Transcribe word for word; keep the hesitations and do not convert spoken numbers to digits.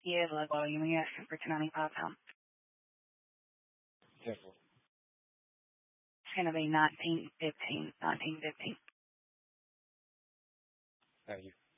Yeah, like, well, you may asking for two ninety-five pounds. Simple. It's going to be nineteen fifteen, nineteen fifteen. Thank you.